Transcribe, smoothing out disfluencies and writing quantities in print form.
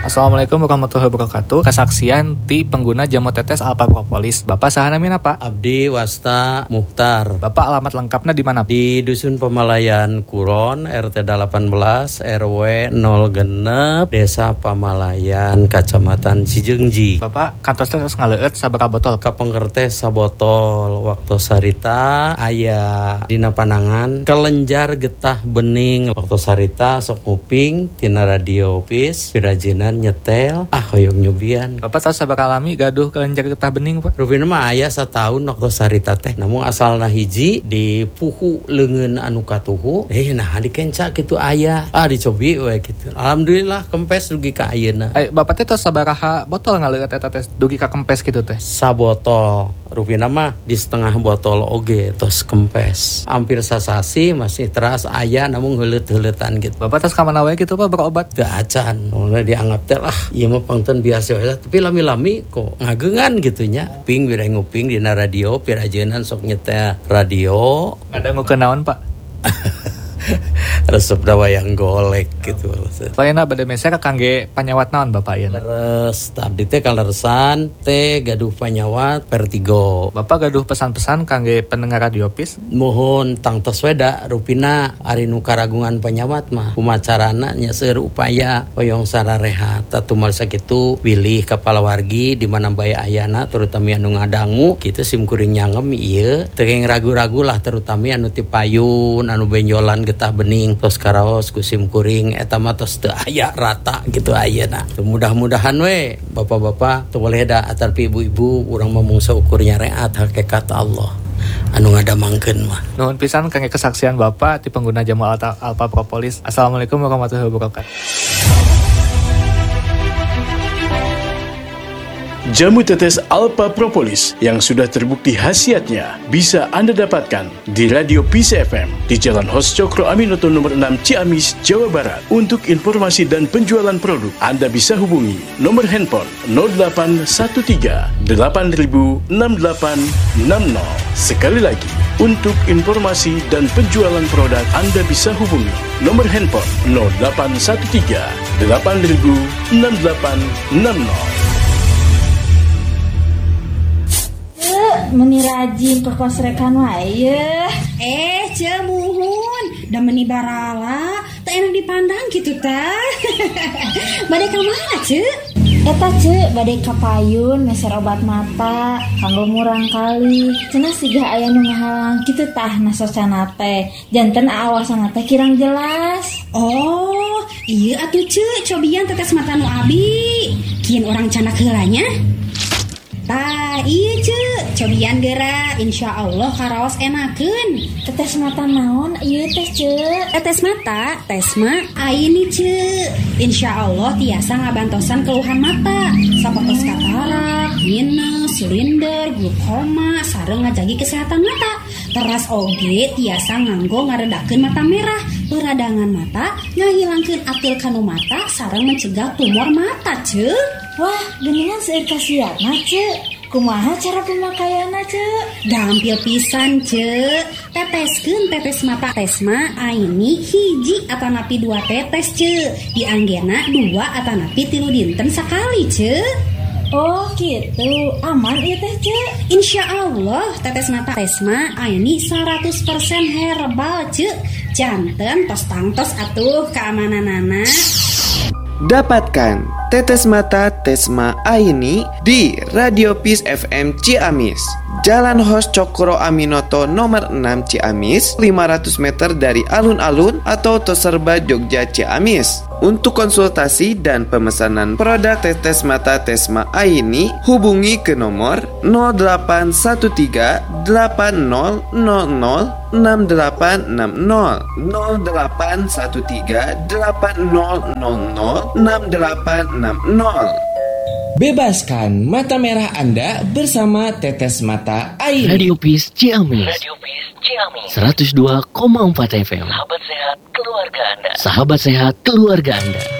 Assalamualaikum warahmatullahi wabarakatuh. Kesaksian ti pengguna jamu tetes Alpha Propolis. Bapak saha namina Pak? Abdi Wasta Muhtar. Bapak alamat lengkapnya di mana? Di Dusun Pamalayan Kuron, RT 18, RW 0 Desa Pamalayan, Kacamatan Cijeungji. Bapak kantos terus ngaleueut sabaraha botol? Kapengertes sabotol waktu sarita aya dina panangan kelenjar getah bening waktu sarita sok nguping tina radio pis pirajinan nyetel hoyong nyubian. Bapak tahu sabaraha lami gaduh kelenjar getah bening Pak? Rupina mah aya satahun waktu sarita teh namun asalna hiji di puhu leungeun anu katuhu nah dikenca kitu aya dicobi we kitu. Alhamdulillah kempes dugi ka ayeuna. Bapak teh tos sabaraha botol ngaleueut eta teh dugi ka kempes kitu teh? Sabotol. Rupina mah di setengah botol oge tos kempes. Hampir sasasi masih teras aya namun heuleut-heuletan gitu. Bapak tos ka mana wae kitu Pak berobat? Teu acan. Mulai dianggap teh ieu mah pangten biasa we tapi lami-lami kok ngageungan gitu nya. Nguping bere nguping dina radio pirajeunnan sok nyetel radio. Ada ngukeun naon Pak? Resep dawayang golek gitu. Lainna bade meser kangge panyawat naon Bapak ieu? Leres abdi teh kaleresan teh gaduh panyawat Vertigo. Bapak gaduh pesan-pesan kangge pendengar radio pis? Mohon tangtos weda rupina ari nu karagungan panyawat mah kumacarana nya seueur upaya hoyong sararehat tatumal sakitu pilih kepala wargi di mana bae ayana terutama anu ngadangu kitu simkuring nyangem ieu teu ragu-ragu lah terutama anu ti payun anu benjolan getah bening tos karaos ku simkuring eta mah tos teu aya rata gitu ayeuna. Mudah-mudahan we bapak-bapak teu boleh da atarpi ibu-ibu urang mah mung saukur nyareat hakikat Allah anu ngadamangkeun mah. Nuhun pisan kangge kesaksian Bapak ti pengguna jamu Alpha Propolis. Assalamualaikum warahmatullahi wabarakatuh. Jamu tetes Alpha Propolis yang sudah terbukti khasiatnya bisa Anda dapatkan di Radio Peace FM di Jalan Hos Cokro Aminoto nomor 6 Ciamis, Jawa Barat. Untuk informasi dan penjualan produk, Anda bisa hubungi nomor handphone 0813 8000 6860. Sekali lagi, untuk informasi dan penjualan produk, Anda bisa hubungi nomor handphone 0813 8000 6860. Meni rajin perkos rekan wae. Cemuhun da meni barala teu enak dipandang gitu tah. Bade ka mana Ceu? Eta Ceu bade ka payun meser obat mata kanggo murang kali. Cenah siga aya nu ngahalang kitu tah nasocana teh. Janten aawasana teh kirang jelas. Oh, ieu atuh Ceu cobian tetes mata nu abi. Kieun urang canak heulanya. Iya Ceu, cobian geura insyaallah karaos enakeun. Tetes mata naon ieu teh Ceu? Tetes mata, tesma ayeuni Ceu. Insyaallah tiasa ngabantosan keluhan mata, sapotos katarak, minus, silinder, glaukoma, sareng ngajagi kesehatan mata. Teras oge tiasa nganggo ngaredakeun mata merah, peradangan mata, ngahilangkeun atil kanu mata, sareng mencegah tumor mata Ceu. Wah, geuningan seueur kasiatna Ceu. Kumaha cara pemakaianna Ceu? Gampil pisan Ceu. Teteskeun tetes mata tesma ayeuni hiji atanapi 2 tetes Ceu. Dianggena 2 atanapi 3 dinten sakali Ceu. Oh gitu, aman ieu teh Ceu. Insyaallah tetes mata tesma ayeuni 100% herbal Ceu. Janten tos tangtos atuh keamananana. Dapatkan tetes mata Tesma Aini di Radio Peace FM Ciamis, Jalan Hos Cokro Aminoto nomor 6 Ciamis, 500 meter dari alun-alun atau Toserba Jogja Ciamis. Untuk konsultasi dan pemesanan produk tetes mata Tesma Aini, hubungi ke nomor 0813 8000 6860 0813 8000 6860. Bebaskan mata merah Anda bersama Tetes Mata Aini. Radio Peace Ciamis. 102,4 FM. Sahabat sehat keluarga Anda. Sahabat sehat keluarga Anda.